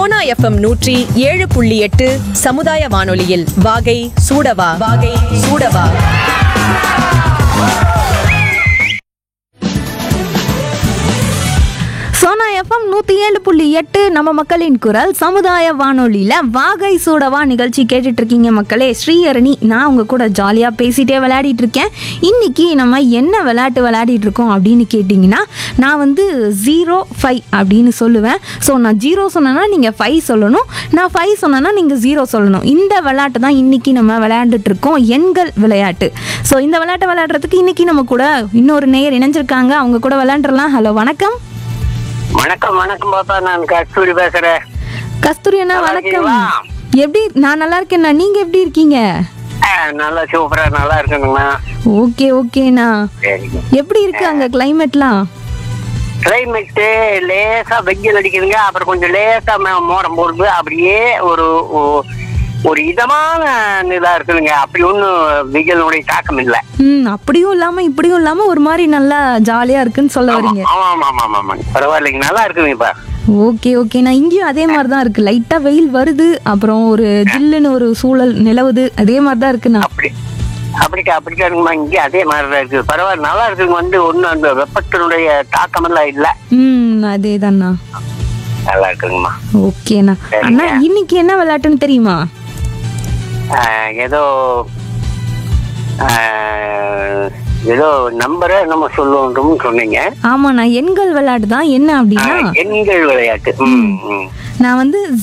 Sona FM 107.8 சமுதாய வானொலியில் வாகை சூடவா வாகை சூடவா. சோனா எஃப்எம் 107.8 நம்ம மக்களின் குரல் சமுதாய வானொலியில் வாகை சூடவா நிகழ்ச்சி கேட்டுட்டு இருக்கீங்க மக்களே. ஸ்ரீஹரணி நான் உங்க கூட ஜாலியாக பேசிட்டே விளையாடிட்டு இருக்கேன். இன்னைக்கு நம்ம என்ன விளையாட்டு விளையாடிட்டு இருக்கோம் அப்படின்னு கேட்டிங்கன்னா, நான் வந்து 0-5 அப்படின்னு சொல்லுவேன். ஸோ நான் 0 சொன்னேன்னா நீங்கள் 5 சொல்லணும், நான் 5 சொன்னேன்னா நீங்கள் 0 சொல்லணும். இந்த விளையாட்டு தான் இன்னைக்கு நம்ம விளையாண்டுட்டு இருக்கோம், எண்கள் விளையாட்டு. ஸோ இந்த விளையாட்டை விளையாடுறதுக்கு இன்னைக்கு நம்ம கூட இன்னொரு நேயர் இணைஞ்சிருக்காங்க. அவங்க கூட விளையாண்டுறலாம். ஹலோ, வணக்கம். வணக்கம் வணக்கம் பாப்பா, நான் கஸ்தூரி பேசுறேன். கஸ்தூரி அண்ணா வணக்கம். எப்படி? நான் நல்லா இருக்கேண்ணா, நீங்க எப்படி இருக்கீங்க? நல்லா சூப்பரா நல்லா இருக்குங்கண்ணா. ஓகே ஓகேண்ணா. எப்படி இருக்கு அங்க கிளைமேட்லாம்? கிளைமேட் லேசா வெயில் அடிக்குதுங்க, அப்புறம் கொஞ்சம் லேசா மோடம் போடுது. அப்படியே ஒரு ஒரு இதமான இதா இருக்குதுங்க. அப்படி ஒன்னும் வெயிலுடைய தாக்கம் இல்லை. அப்படியும் இல்லாம இப்படியும் இல்லாம ஒரு மாதிரி நல்லா ஜாலியா இருக்குன்னு சொல்ல வரீங்க. ஆமா ஆமா ஆமா, பரவாயில்லைங்க, நல்லா இருக்குதுங்கப்பா. ஓகே ஓகேண்ணா. இங்கேயும் அதே மாதிரி தான் இருக்கு. லைட்டா வெயில் வருது, அப்புறம் ஒரு ஜில்லுன்னு ஒரு சூழல் நிலவுது, அதே மாதிரி தான் இருக்குண்ணா. அப்படிக்காருங்கம்மா, இங்கே அதே மாதிரிதான் இருக்கு. பரவாயில்ல, நல்லா இருக்குங்க. ஒன்னும் அந்த வெப்பத்தினுடைய தாக்கம் எல்லாம் இல்ல. அதேதாண்ணா, நல்லா இருக்குங்கம்மா. ஓகேண்ணா. அண்ணா இன்னைக்கு என்ன விளையாட்டுன்னு தெரியுமா? ஏதோ நம்பரை நம்ம சொல்லுவோம்னு சொன்னீங்க. ஆமாண்ணா, எண்கள் விளையாட்டு தான். என்ன அப்படின்னா எண்கள் விளையாட்டு. நான் வந்து